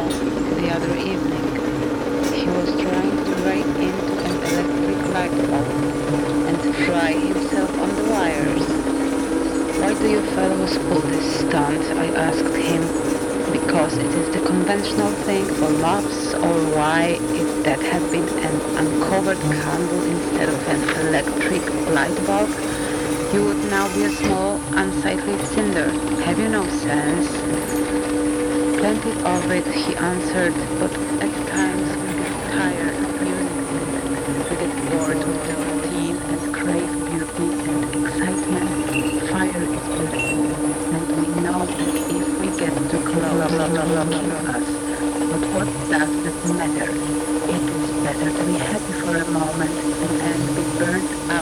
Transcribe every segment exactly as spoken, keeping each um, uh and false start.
the other evening. He was trying to break into an electric light bulb and fry himself on the wires. Why do you fellows pull this stunt? I asked him. Because it is the conventional thing for moths, or why, if that had been an uncovered candle instead of an electric light bulb, you would now be a small, unsightly cinder. Have you no sense? Plenty of it, he answered, but at times we get tired of using it. We get bored with the routine and crave beauty and excitement. Fire is beautiful, and we know that if we get too close, it will kill us. But what does that matter? It is better to be happy for a moment and then be burnt up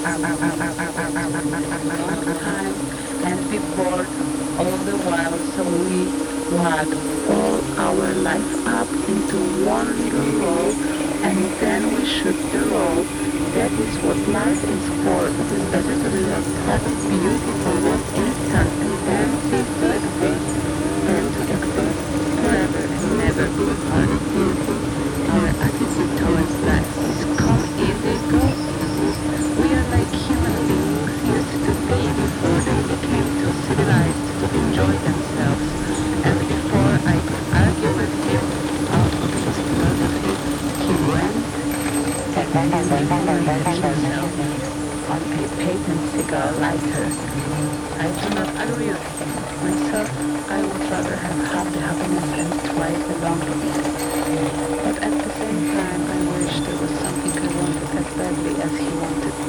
a long time and be bored all the while, so we wag all our life up into one little roll and then we shoot the roll. That is what life is for. It is better to live that beautiful one instant and then be like this than to exist forever and never be hurt. Our attitude towards life is come easy, go easy. We are like human beings used to be before they became too civilized to enjoy themselves. And before I could argue with him out of his philosophy, he went and lighted himself on a patent cigar lighter. I do not agree with him. Myself, I would rather have half the happiness and twice the loneliness. But at the same time, I wish there was something I wanted as badly as he wanted.